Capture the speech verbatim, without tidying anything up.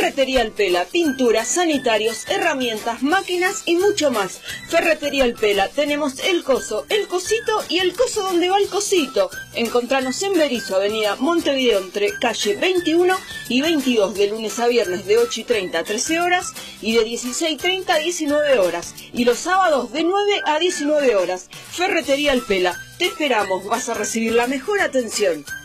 Ferretería Alpela, pinturas, sanitarios, herramientas, máquinas y mucho más. Ferretería Alpela, tenemos el coso, el cosito y el coso donde va el cosito. Encontranos en Berisso, avenida Montevideo, entre calle veintiuno y veintidós, de lunes a viernes de ocho y treinta a trece horas y de dieciséis y treinta a diecinueve horas. Y los sábados de nueve a diecinueve horas. Ferretería Alpela, te esperamos, vas a recibir la mejor atención.